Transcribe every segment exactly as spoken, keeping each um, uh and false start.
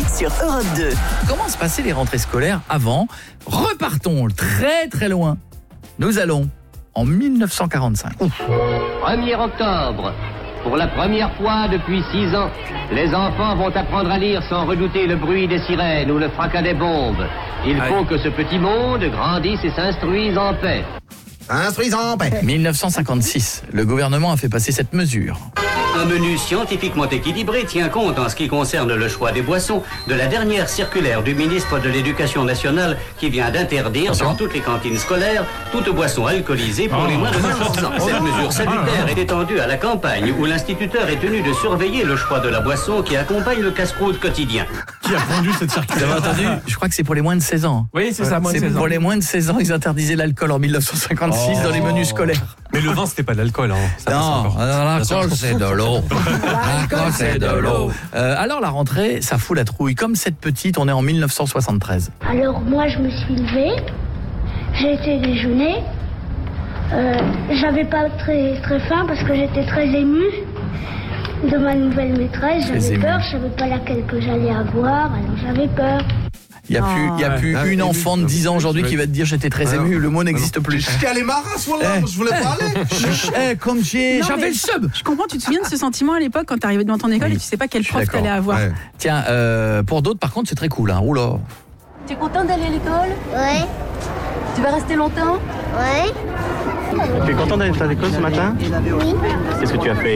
Coé sur Europe deux. Comment se passaient les rentrées scolaires avant? Repartons très très loin. Nous allons en mille neuf cent quarante-cinq. premier octobre. Pour la première fois depuis six ans, les enfants vont apprendre à lire sans redouter le bruit des sirènes ou le fracas des bombes. Il Aïe. faut que ce petit monde grandisse et s'instruise en paix. Instruisant en paix. mille neuf cent cinquante-six, le gouvernement a fait passer cette mesure. Un menu scientifiquement équilibré tient compte en ce qui concerne le choix des boissons de la dernière circulaire du ministre de l'Éducation nationale qui vient d'interdire dans toutes les cantines scolaires toute boisson alcoolisée pour les moins de quatorze ans. Cette mesure salutaire est étendue à la campagne où l'instituteur est tenu de surveiller le choix de la boisson qui accompagne le casse-croûte quotidien. Qui a pondu cette Vous circulaire? avez entendu? Je crois que c'est pour les moins de seize ans. Oui, c'est ça, moins de C'est seize ans. pour les moins de seize ans, ils interdisaient l'alcool en mille neuf cent cinquante-six Oh. dans les menus scolaires. Mais le vin, c'était pas de l'alcool. Hein. Ça passe Non, encore. l'alcool c'est de l'eau. L'alcool c'est de l'eau. Euh, alors la rentrée, ça fout la trouille. Comme cette petite, on est en mille neuf cent soixante-treize. Alors moi je me suis levée, j'ai été déjeuner, euh, j'avais pas très très faim parce que j'étais très émue de ma nouvelle maîtresse, Très j'avais émue. peur, je savais pas laquelle que j'allais avoir, alors j'avais peur. Il n'y a plus, il y a plus Ouais. une Ah, enfant de ému. dix ans aujourd'hui qui va te dire j'étais très Ah, ému. non. Le mot n'existe plus. J'étais allé marrer à ce moment-là, Eh. je voulais pas aller. Eh, comme j'ai, Non, j'avais mais- le seum. Je comprends, tu te souviens de ce sentiment à l'époque quand t'arrivais devant ton école Oui, et tu sais pas quel je suis prof d'accord. t'allais avoir. Ouais. Tiens, euh, pour d'autres, par contre, c'est très cool. Hein. Oula. Tu es content d'aller à l'école? Ouais, Tu vas rester longtemps? ouais, Tu es content d'aller à l'école ce matin? oui, Qu'est-ce que tu as fait?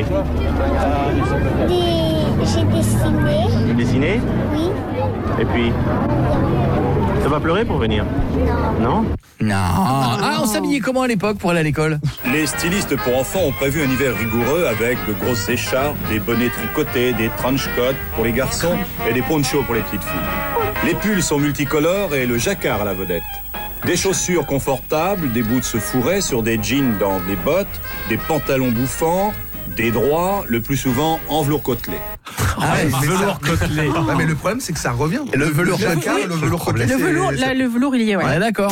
Des- j'ai dessiné, Dessiner? oui, Et puis? Ça va pleurer pour venir? Non. Non. Ah, on s'habillait comment à l'époque pour aller à l'école? Les stylistes pour enfants ont prévu un hiver rigoureux avec de grosses écharpes, des bonnets tricotés, des trench coats pour les garçons et des ponchos pour les petites filles. Les pulls sont multicolores et le jacquard à la vedette. Des chaussures confortables, des boots fourrés sur des jeans dans des bottes, des pantalons bouffants, des droits, le plus souvent en velours côtelé. Ah, ouais, mais velours ça- côtelé. Ouais, mais le problème, c'est que ça revient. Le velours jacquard côtelé. et le velours côtelé. Le c'est- velours, c'est- là, le velours, il y est, ouais. On est d'accord.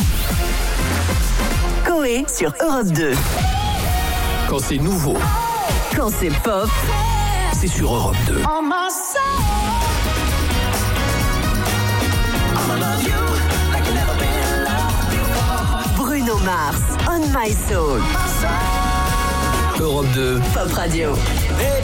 Coé sur Europe deux. Quand c'est nouveau, Quand c'est pop, c'est sur Europe deux. Bruno Mars, On My Soul. Europe deux. Pop Radio.